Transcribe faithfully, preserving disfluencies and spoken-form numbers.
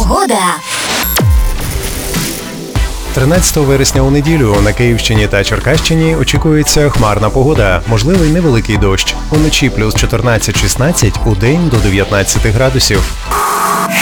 Погода. тринадцятого вересня у неділю на Київщині та Черкащині очікується хмарна погода, можливий невеликий дощ. Уночі плюс чотирнадцять шістнадцять, удень до дев'ятнадцяти градусів.